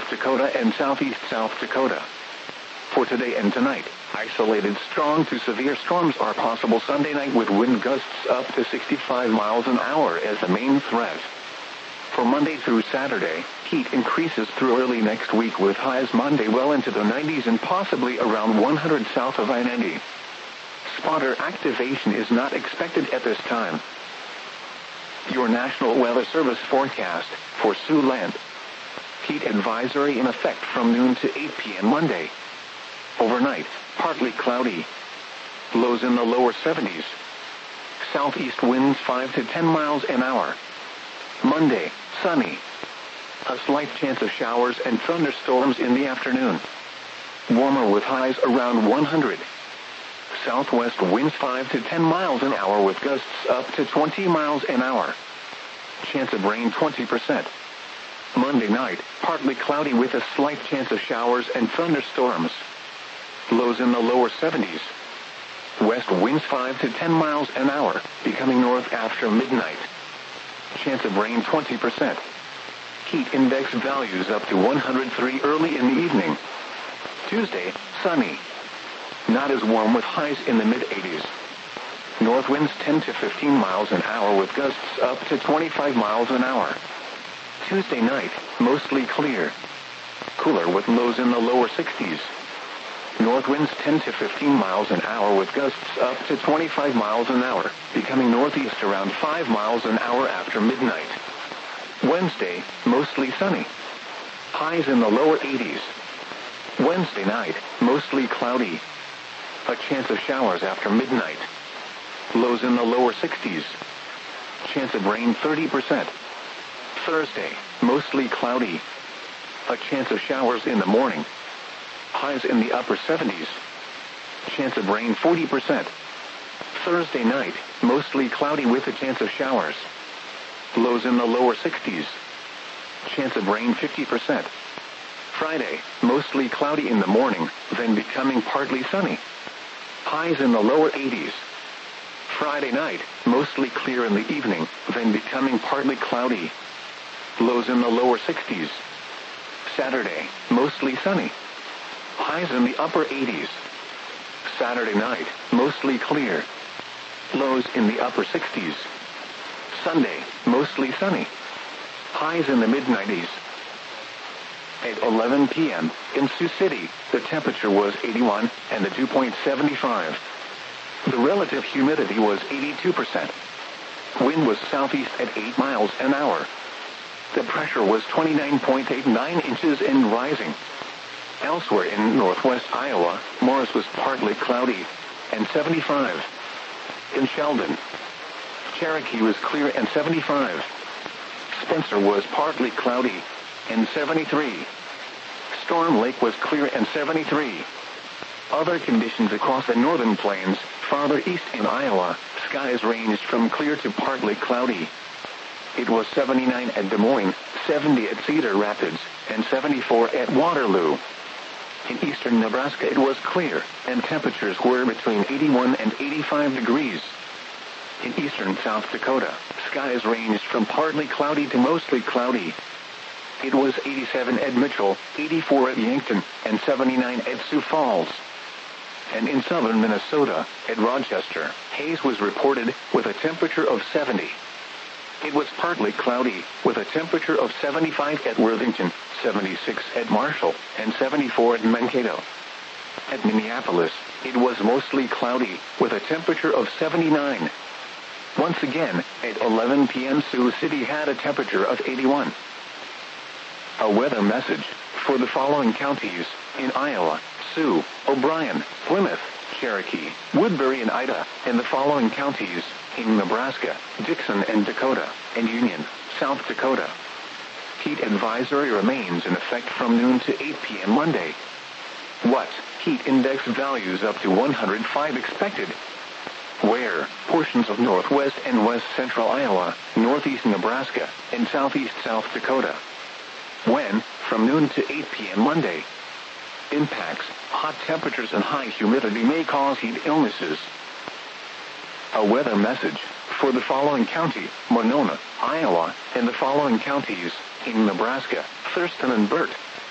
Dakota and southeast South Dakota. For today and tonight, isolated strong to severe storms are possible Sunday night with wind gusts up to 65 miles an hour as the main threat. For Monday through Saturday, heat increases through early next week with highs Monday well into the 90s and possibly around 100 south of I-90. Spotter activation is not expected at this time. Your National Weather Service forecast for Siouxland. Heat advisory in effect from noon to 8 p.m. Monday. Overnight, partly cloudy. Lows in the lower 70s. Southeast winds 5 to 10 miles an hour. Monday, sunny. A slight chance of showers and thunderstorms in the afternoon. Warmer with highs around 100. Southwest winds 5 to 10 miles an hour with gusts up to 20 miles an hour. Chance of rain 20%. Monday night, partly cloudy with a slight chance of showers and thunderstorms. Lows in the lower 70s. West winds 5 to 10 miles an hour, becoming north after midnight. Chance of rain 20%. Heat index values up to 103 early in the evening. Tuesday, sunny. Not as warm with highs in the mid-80s. North winds 10 to 15 miles an hour with gusts up to 25 miles an hour. Tuesday night, mostly clear. Cooler with lows in the lower 60s. North winds 10 to 15 miles an hour with gusts up to 25 miles an hour, becoming northeast around 5 miles an hour after midnight. Wednesday, mostly sunny. Highs in the lower 80s. Wednesday night, mostly cloudy. A chance of showers after midnight. Lows in the lower 60s. Chance of rain 30%. Thursday, mostly cloudy. A chance of showers in the morning. Highs in the upper 70s. Chance of rain 40%. Thursday night, mostly cloudy with a chance of showers. Lows in the lower 60s. Chance of rain 50%. Friday, mostly cloudy in the morning, then becoming partly sunny. Highs in the lower 80s. Friday night, mostly clear in the evening, then becoming partly cloudy. Lows in the lower 60s. Saturday, mostly sunny. Highs in the upper 80s. Saturday night, mostly clear. Lows in the upper 60s. Sunday, mostly sunny. Highs in the mid-90s. At 11 p.m. in Sioux City, the temperature was 81 and the dew point 75. The relative humidity was 82%. Wind was southeast at 8 miles an hour. The pressure was 29.89 inches and rising. Elsewhere in northwest Iowa, Morris was partly cloudy and 75. In Sheldon, Cherokee was clear and 75. Spencer was partly cloudy and 73. Storm Lake was clear and 73. Other conditions across the northern plains, farther east in Iowa, skies ranged from clear to partly cloudy. It was 79 at Des Moines, 70 at Cedar Rapids, and 74 at Waterloo. In eastern Nebraska it was clear, and temperatures were between 81 and 85 degrees. In eastern South Dakota, skies ranged from partly cloudy to mostly cloudy. It was 87 at Mitchell, 84 at Yankton, and 79 at Sioux Falls. And in southern Minnesota, at Rochester, haze was reported with a temperature of 70. It was partly cloudy, with a temperature of 75 at Worthington, 76 at Marshall, and 74 at Mankato. At Minneapolis, it was mostly cloudy, with a temperature of 79. Once again, at 11 p.m. Sioux City had a temperature of 81. A weather message for the following counties in Iowa: Sioux, O'Brien, Plymouth, Cherokee, Woodbury, and Ida, and the following counties in Nebraska: Dixon and Dakota, and Union, South Dakota. Heat advisory remains in effect from noon to 8 p.m. Monday. What? Heat index values up to 105 expected. Where? Portions of northwest and west central Iowa, northeast Nebraska, and southeast South Dakota. When? From noon to 8 p.m. Monday. Impacts: hot temperatures and high humidity may cause heat illnesses. A weather message for the following county: Monona, Iowa, and the following counties in Nebraska: Thurston and Burt.